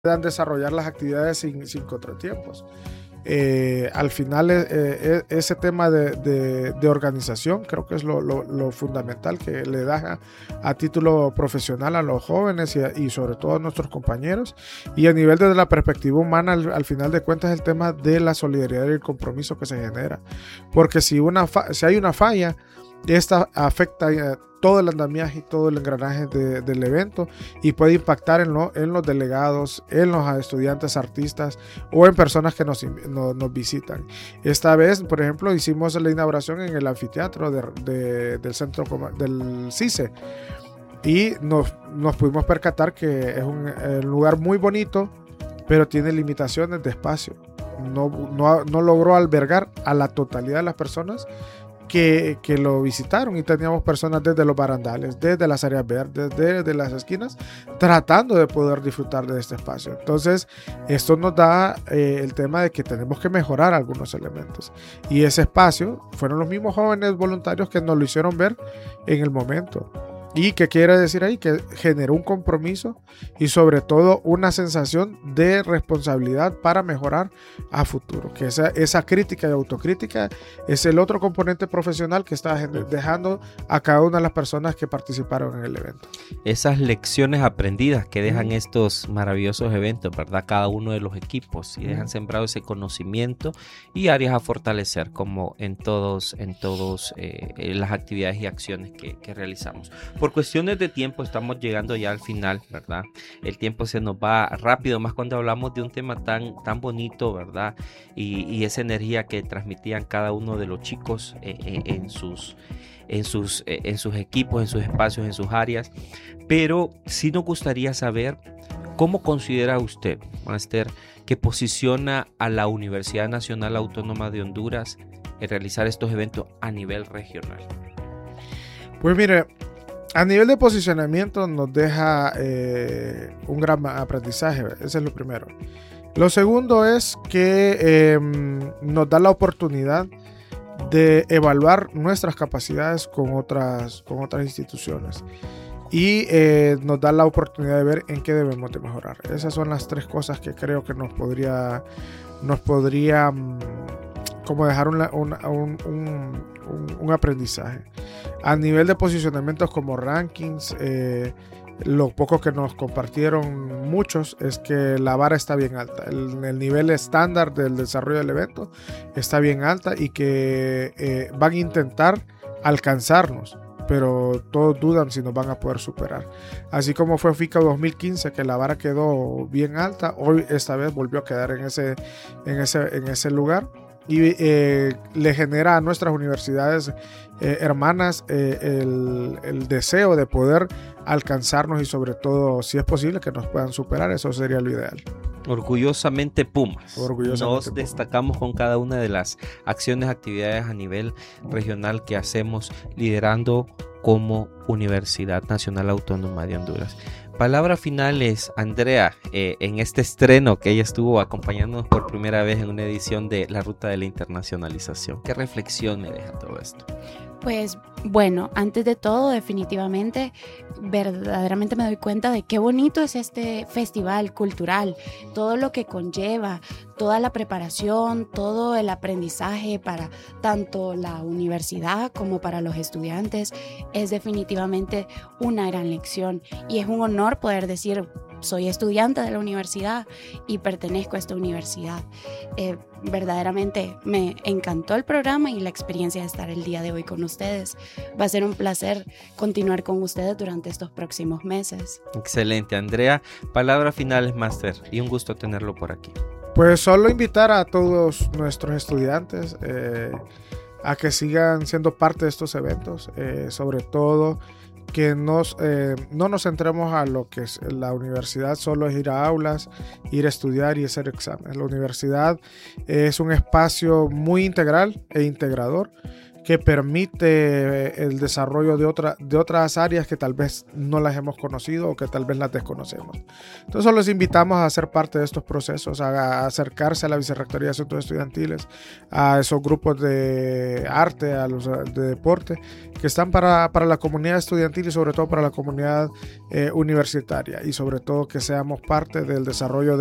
puedan desarrollar las actividades sin contratiempos. Al final ese tema de organización creo que es lo fundamental que le da a título profesional a los jóvenes y sobre todo a nuestros compañeros, y a nivel de la perspectiva humana al final de cuentas el tema de la solidaridad y el compromiso que se genera, porque si hay una falla, esta afecta todo el andamiaje y todo el engranaje del evento y puede impactar en los delegados, en los estudiantes, artistas o en personas que nos visitan. Esta vez, por ejemplo, hicimos la inauguración en el anfiteatro del centro del CICE y nos pudimos percatar que es un lugar muy bonito, pero tiene limitaciones de espacio. No logró albergar a la totalidad de las personas que lo visitaron, y teníamos personas desde los barandales, desde las áreas verdes, desde las esquinas, tratando de poder disfrutar de este espacio. Entonces, esto nos da el tema de que tenemos que mejorar algunos elementos. Y ese espacio fueron los mismos jóvenes voluntarios que nos lo hicieron ver en el momento. ¿Y qué quiere decir ahí? Que generó un compromiso y sobre todo una sensación de responsabilidad para mejorar a futuro. Que esa crítica y autocrítica es el otro componente profesional que está dejando a cada una de las personas que participaron en el evento. Esas lecciones aprendidas que dejan estos maravillosos eventos, ¿verdad? Cada uno de los equipos, y dejan sembrado ese conocimiento y áreas a fortalecer, como en todos las actividades y acciones que realizamos. Por cuestiones de tiempo estamos llegando ya al final, ¿verdad? El tiempo se nos va rápido, más cuando hablamos de un tema tan bonito, ¿verdad? Y esa energía que transmitían cada uno de los chicos en sus equipos, en sus espacios, en sus áreas. Pero sí nos gustaría saber cómo considera usted, Máster, que posiciona a la Universidad Nacional Autónoma de Honduras en realizar estos eventos a nivel regional. Pues mire, a nivel de posicionamiento nos deja un gran aprendizaje, ese es lo primero. Lo segundo es que nos da la oportunidad de evaluar nuestras capacidades con otras instituciones y nos da la oportunidad de ver en qué debemos de mejorar. Esas son las tres cosas que creo que nos podría como dejar un aprendizaje. A nivel de posicionamientos como rankings, lo poco que nos compartieron muchos es que la vara está bien alta. El nivel estándar del desarrollo del evento está bien alta y que van a intentar alcanzarnos, pero todos dudan si nos van a poder superar. Así como fue FICA 2015, que la vara quedó bien alta, hoy esta vez volvió a quedar en ese lugar. Y le genera a nuestras universidades hermanas el deseo de poder alcanzarnos y sobre todo, si es posible, que nos puedan superar. Eso sería lo ideal. Orgullosamente Pumas. Nos destacamos Pumas. con cada una de las acciones, actividades a nivel regional que hacemos, liderando como Universidad Nacional Autónoma de Honduras. Palabras finales, Andrea, en este estreno que ella estuvo acompañándonos por primera vez en una edición de La Ruta de la Internacionalización. ¿Qué reflexión me deja todo esto? Pues bueno, antes de todo, definitivamente, verdaderamente me doy cuenta de qué bonito es este festival cultural, todo lo que conlleva, toda la preparación, todo el aprendizaje para tanto la universidad como para los estudiantes. Es definitivamente una gran lección y es un honor poder decir: soy estudiante de la universidad y pertenezco a esta universidad. Verdaderamente me encantó el programa y la experiencia de estar el día de hoy con ustedes. Va a ser un placer continuar con ustedes durante estos próximos meses. Excelente, Andrea. Palabras finales, Máster, y un gusto tenerlo por aquí. Pues solo invitar a todos nuestros estudiantes a que sigan siendo parte de estos eventos, sobre todo que no nos centremos a lo que es la universidad, solo es ir a aulas, ir a estudiar y hacer exámenes. La universidad es un espacio muy integral e integrador que permite el desarrollo de otras áreas que tal vez no las hemos conocido o que tal vez las desconocemos. Entonces los invitamos a ser parte de estos procesos, a acercarse a la Vicerrectoría de Asuntos Estudiantiles, a esos grupos de arte, a los de deporte, que están para la comunidad estudiantil y sobre todo para la comunidad universitaria, y sobre todo que seamos parte del desarrollo